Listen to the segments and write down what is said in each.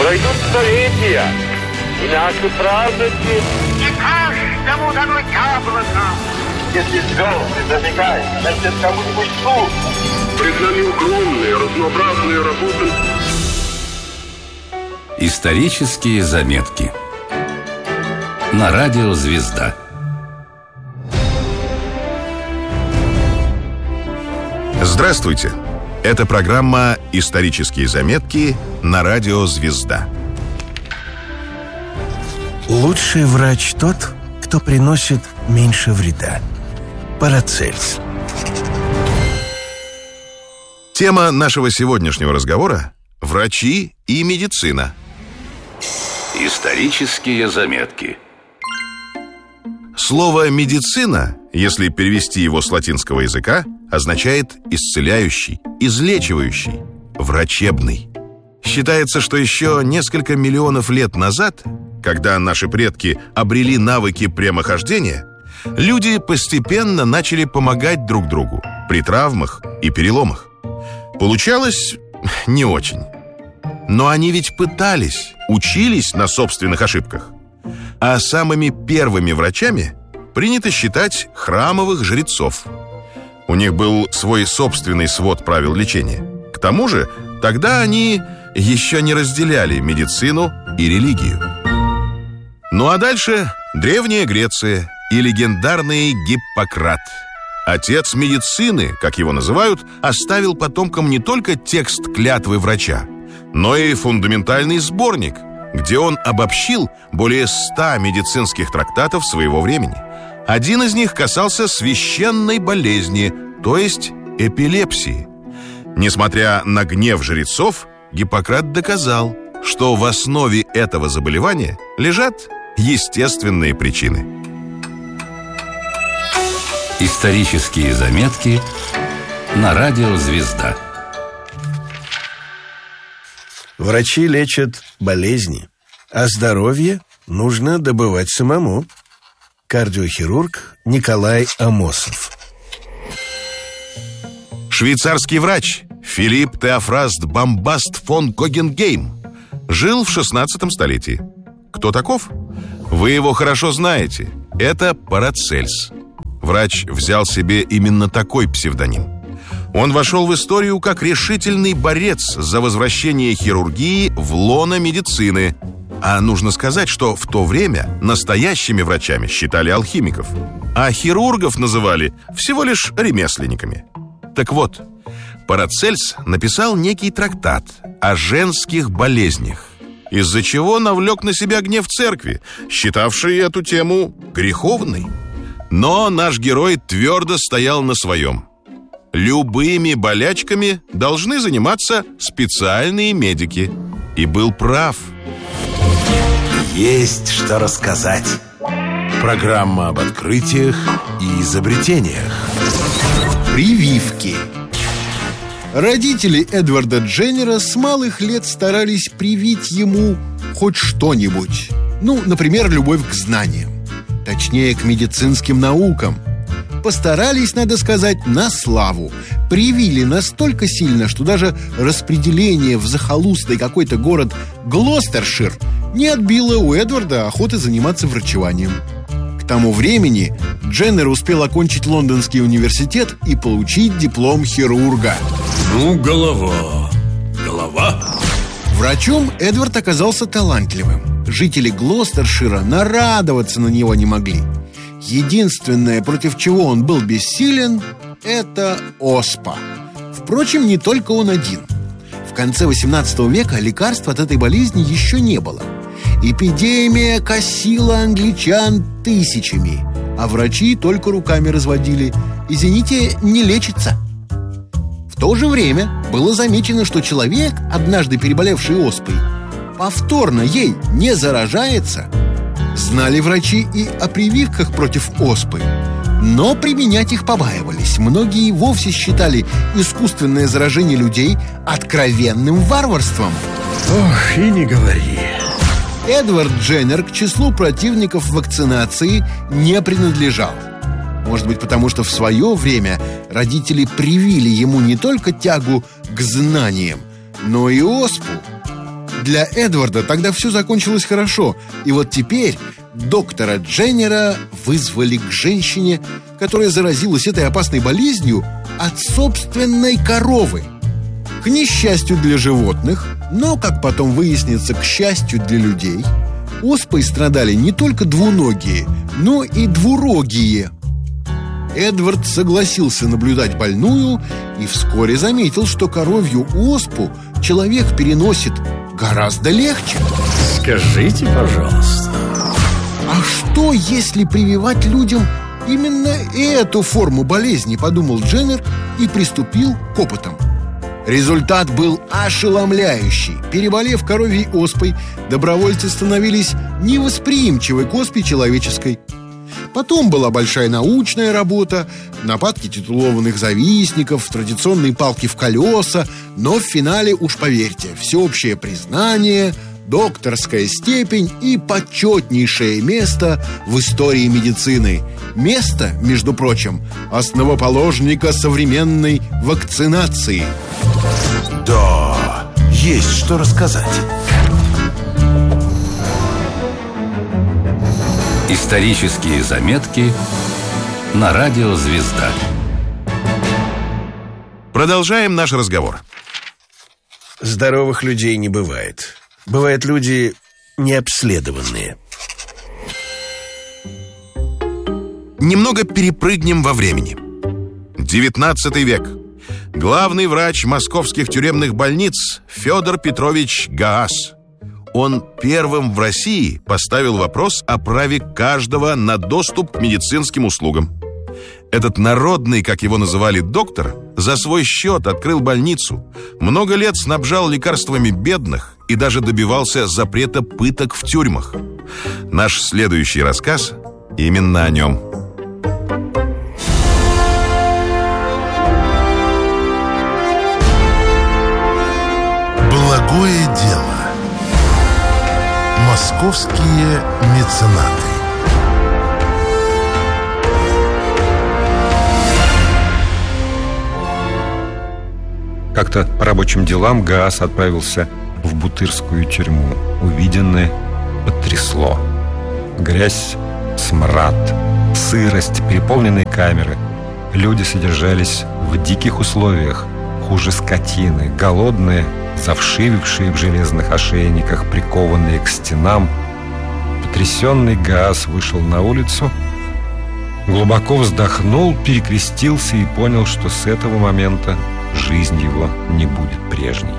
Пройдут столетия, и наши праздники. Не каждому дано яблоко. Если звезды зажигают, значит, кому-нибудь трудно. Пред нами огромные, разнообразные работы. Исторические заметки на радио «Звезда». Здравствуйте! Это программа «Исторические заметки» на радио «Звезда». Лучший врач тот, кто приносит меньше вреда. Парацельс. Тема нашего сегодняшнего разговора – врачи и медицина. Исторические заметки. Слово «медицина», если перевести его с латинского языка, означает «исцеляющий», «излечивающий», «врачебный». Считается, что еще несколько миллионов лет назад, когда наши предки обрели навыки прямохождения, люди постепенно начали помогать друг другу при травмах и переломах. Получалось не очень. Но они ведь пытались, учились на собственных ошибках. А самыми первыми врачами принято считать храмовых жрецов. У них был свой собственный свод правил лечения. К тому же, тогда они еще не разделяли медицину и религию. Ну а дальше Древняя Греция и легендарный Гиппократ. Отец медицины, как его называют, оставил потомкам не только текст клятвы врача, но и фундаментальный сборник, где он обобщил более 100 медицинских трактатов своего времени. Один из них касался священной болезни, то есть эпилепсии. Несмотря на гнев жрецов, Гиппократ доказал, что в основе этого заболевания лежат естественные причины. Исторические заметки на радио «Звезда». Врачи лечат болезни, а здоровье нужно добывать самому. Кардиохирург Николай Амосов. Швейцарский врач Филипп Теофраст Бомбаст фон Когенгейм жил в 16 столетии. Кто таков? Вы его хорошо знаете. Это Парацельс. Врач взял себе именно такой псевдоним. Он вошел в историю как решительный борец за возвращение хирургии в лоно медицины. А нужно сказать, что в то время настоящими врачами считали алхимиков, а хирургов называли всего лишь ремесленниками. Так вот, Парацельс написал некий трактат о женских болезнях, из-за чего навлек на себя гнев церкви, считавшей эту тему греховной. Но наш герой твердо стоял на своем. Любыми болячками должны заниматься специальные медики. И был прав. Есть что рассказать. Программа об открытиях и изобретениях. Прививки. Родители Эдварда Дженнера с малых лет старались привить ему хоть что-нибудь. Ну, например, любовь к знаниям. Точнее, к медицинским наукам. Постарались, надо сказать, на славу. Привили настолько сильно, что даже распределение в захолустный какой-то город Глостершир не отбило у Эдварда охоты заниматься врачеванием. К тому времени Дженнер успел окончить Лондонский университет и получить диплом хирурга. Ну, голова. Врачом Эдвард оказался талантливым. Жители Глостершира нарадоваться на него не могли. Единственное, против чего он был бессилен, это оспа. Впрочем, не только он один. В конце XVIII века лекарств от этой болезни еще не было. Эпидемия косила англичан тысячами, а врачи только руками разводили. Извините, не лечится. В то же время было замечено, что человек, однажды переболевший оспой, повторно ей не заражается. Знали врачи и о прививках против оспы, но применять их побаивались. Многие вовсе считали искусственное заражение людей откровенным варварством. Ох, и не говори. Эдвард Дженнер к числу противников вакцинации не принадлежал. Может быть, потому что в свое время родители привили ему не только тягу к знаниям, но и оспу. Для Эдварда тогда все закончилось хорошо. И вот теперь доктора Дженнера вызвали к женщине, которая заразилась этой опасной болезнью от собственной коровы. К несчастью для животных, но, как потом выяснится, к счастью для людей, оспой страдали не только двуногие, но и двурогие. Эдвард согласился наблюдать больную и вскоре заметил, что коровью оспу человек переносит гораздо легче. Скажите, пожалуйста, А что, если прививать людям именно эту форму болезни, подумал Дженнер и приступил к опытам. Результат был ошеломляющий. Переболев коровьей оспой, добровольцы становились невосприимчивы к оспе человеческой. Потом была большая научная работа, нападки титулованных завистников, традиционные палки в колеса. Но в финале, уж поверьте, всеобщее признание, докторская степень и почетнейшее место в истории медицины. Место, между прочим, основоположника современной вакцинации. Да, есть что рассказать. Исторические заметки на радио «Звезда». Продолжаем наш разговор. Здоровых людей не бывает. Бывают люди необследованные. Немного перепрыгнем во времени. 19 век. Главный врач московских тюремных больниц Федор Петрович Гаас. Он первым в России поставил вопрос о праве каждого на доступ к медицинским услугам. Этот народный, как его называли, доктор за свой счет открыл больницу, много лет снабжал лекарствами бедных и даже добивался запрета пыток в тюрьмах. Наш следующий рассказ именно о нем. Благое дело. Московские меценаты. Как-то по рабочим делам Гаас отправился в Бутырскую тюрьму. Увиденное потрясло. Грязь, смрад, сырость, переполненные камеры. Люди содержались в диких условиях, хуже скотины, голодные, завшивившие в железных ошейниках, прикованные к стенам. Потрясенный Гаас вышел на улицу, глубоко вздохнул, перекрестился и понял, что с этого момента жизнь его не будет прежней.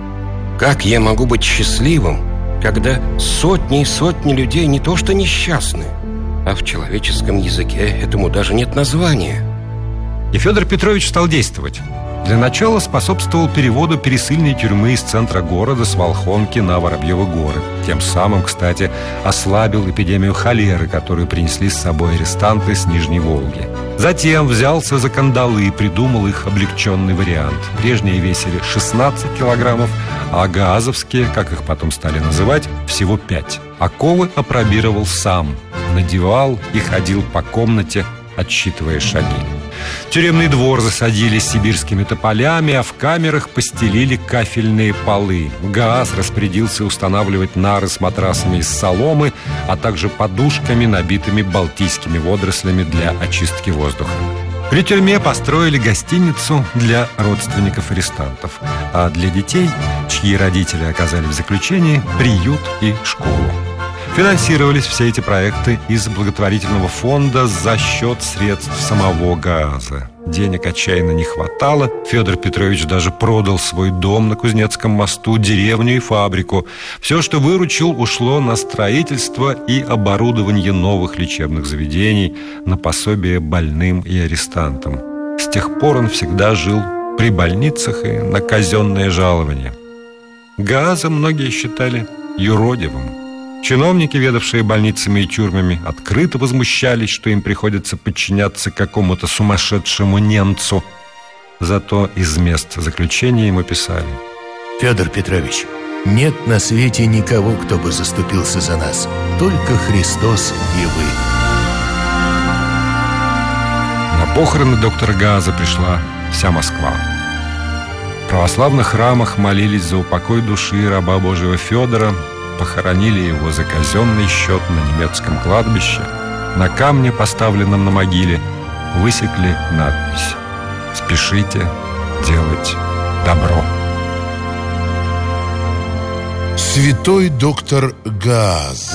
Как я могу быть счастливым, когда сотни и сотни людей не то что несчастны, а в человеческом языке этому даже нет названия? И Федор Петрович стал действовать. Для начала способствовал переводу пересыльной тюрьмы из центра города с Волхонки на Воробьевы горы. Тем самым, кстати, ослабил эпидемию холеры, которую принесли с собой арестанты с Нижней Волги. Затем взялся за кандалы и придумал их облегченный вариант. Прежние весили 16 килограммов, а гаазовские, как их потом стали называть, всего 5. Оковы апробировал сам, надевал и ходил по комнате, отсчитывая шаги. Тюремный двор засадили сибирскими тополями, а в камерах постелили кафельные полы. Гаас распорядился устанавливать нары с матрасами из соломы, а также подушками, набитыми балтийскими водорослями для очистки воздуха. При тюрьме построили гостиницу для родственников арестантов, а для детей, чьи родители оказались в заключении, приют и школу. Финансировались все эти проекты из благотворительного фонда за счет средств самого Гааза. Денег отчаянно не хватало. Федор Петрович даже продал свой дом на Кузнецком мосту, деревню и фабрику. Все, что выручил, ушло на строительство и оборудование новых лечебных заведений, на пособие больным и арестантам. С тех пор он всегда жил при больницах и на казенное жалование. Гааза многие считали юродивым. Чиновники, ведавшие больницами и тюрьмами, открыто возмущались, что им приходится подчиняться какому-то сумасшедшему немцу. Зато из мест заключения ему писали: Федор Петрович, нет на свете никого, кто бы заступился за нас. Только Христос и вы. На похороны доктора Гааза пришла вся Москва. православных храмах молились за упокой души раба Божьего Федора, похоронили его за казенный счет на немецком кладбище. На камне, поставленном на могиле, высекли надпись: «Спешите делать добро». Святой доктор Гааз.